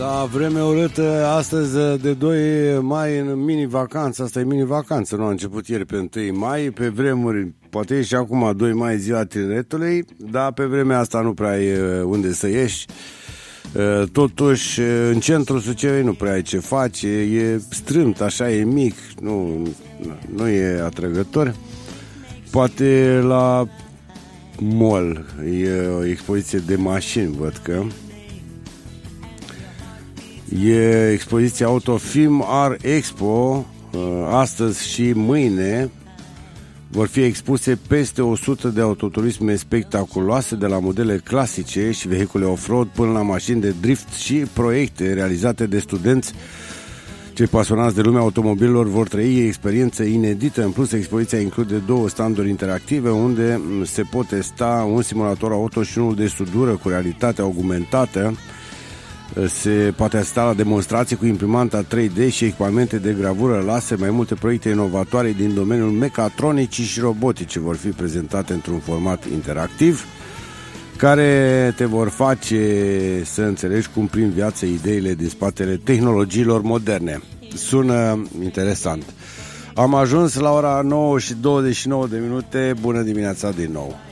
Da, vreme urâtă astăzi de 2 mai în mini-vacanță. Asta e mini-vacanță, nu a început ieri pe 1 mai. Pe vremuri, poate e și acum 2 mai ziua tineretului, dar pe vremea asta nu prea ai unde să ieși. Totuși, în centrul Suceavei nu prea ai ce face. E strâmt, așa, e mic, nu e atrăgător. Poate la mall e o expoziție de mașini, văd că e expoziția Autofilm Art Expo. Astăzi și mâine vor fi expuse peste 100 de autoturisme spectaculoase, de la modele clasice și vehicule off-road până la mașini de drift, și proiecte realizate de studenți. Cei pasionați de lumea automobililor vor trăi experiențe inedite. În plus, expoziția include 2 standuri interactive unde se pot testa un simulator auto și unul de sudură cu realitate augmentată. Se poate asista la demonstrații cu imprimanta 3D și echipamente de gravură laser. Mai multe proiecte inovatoare din domeniul mecatronicii și robotice vor fi prezentate într-un format interactiv, care te vor face să înțelegi cum prin viață ideile din spatele tehnologiilor moderne. Sună interesant. Am ajuns la ora 9:29. Bună dimineața din nou.